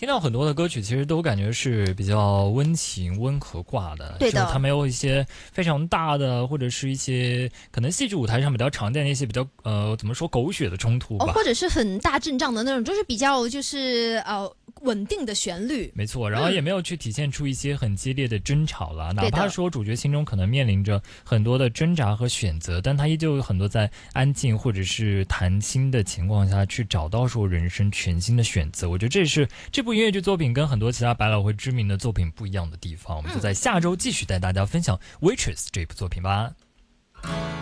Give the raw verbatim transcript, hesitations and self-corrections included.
听到很多的歌曲，其实都感觉是比较温情、温和挂的， 对的， 就是它没有一些非常大的，或者是一些可能戏剧舞台上比较常见的一些比较呃怎么说狗血的冲突吧， 哦，或者是很大阵仗的那种，就是比较就是呃稳定的旋律， 没错，然后也没有去体现出一些很激烈的争吵了， 嗯、 哪怕说主角心中可能面临着很多的挣扎和选择，但他依旧有很多在安静或者是谈心的情况下去找到说人生全新的选择。我觉得这也是这部音乐剧作品跟很多其他百老汇知名的作品不一样的地方。我们就在下周继续带大家分享《Waitress》这部作品吧。